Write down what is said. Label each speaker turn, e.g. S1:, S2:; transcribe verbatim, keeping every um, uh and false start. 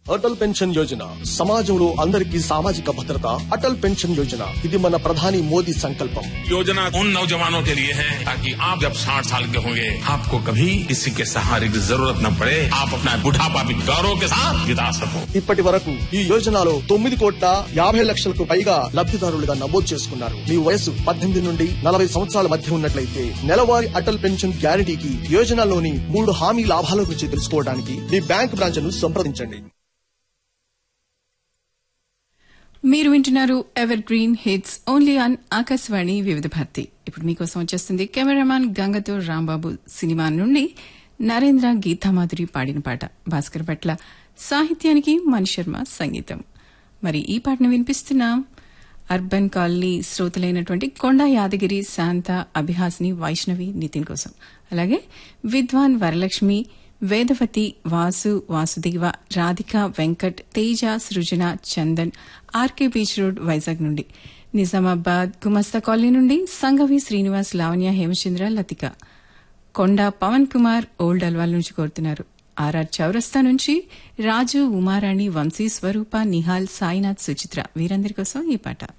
S1: Atal pension Yojana సమాజంలో అందరికీ సామాజిక భద్రత. అటల్ పెన్షన్ యోజన ఇది మన ప్రధాని మోదీ సంకల్పం.
S2: योजना उन नौजवानों के लिए है ताकि आप जब साठ साल के होंगे आपको कभी किसी के सहारे की जरूरत न पड़े. आप अपना बुढ़ापा भी गौरव के साथ बिता सको.
S1: ఇప్పటి వరకు ఈ యోజనలో తొమ్మిది కోట్ల యాభై లక్షలకు పైగా లబ్ధిదారులుగా నమోదు చేసుకున్నారు. మీ వయసు పద్దెనిమిది నుండి నలభై సంవత్సరాల మధ్య ఉన్నట్లయితే నెలవారీ అటల్ పెన్షన్ గ్యారంటీకి యోజనలోని మూడు హామీ లాభాల గురించి తెలుసుకోవడానికి మీ బ్యాంక్ బ్రాంచ్ ను సంప్రదించండి.
S3: మీరు వింటున్నారు ever green hits only on Akashvani వివిధ భారతి. ఇప్పుడు మీకోసం వచ్చేస్తుంది కెమెరామాన్ గంగతో రాంబాబు సినిమా నుండి నరేంద్ర గీతామాధురి పాడిన పాట. భాస్కర్ భట్ల సాహిత్యానికి మణి శర్మ సంగీతం. మరి ఈ పాటను వినిపిస్తున్నాం అర్బన్ కాలనీ శ్రోతలైనటువంటి కొండా యాదగిరి, శాంత, అభిహాస్ని, వైష్ణవి, నితిన్ కోసం. అలాగే విద్వాన్ వరలక్ష్మి, వేదవతి, వాసు, వాసుదేవ, రాధిక, వెంకట్, తేజ, సృజన, Chandan, RK beach road Vizag నుండి, నిజామాబాద్ గుమస్తా కాలనీ నుండి సంగవి శ్రీనివాస్, లావణ్య, హేమచంద్ర, లతిక, కొండ పవన్ కుమార్ ఓల్డ్ అల్వాల్ నుంచి కోరుతున్నారు. ఆర్ఆర్ చౌరస్తా నుంచి రాజు, ఉమారాణి, వంశీ, స్వరూప, నిహాల్, సాయినాథ్, సుచిత్ర వీరందరి కోసం ఈ పాట.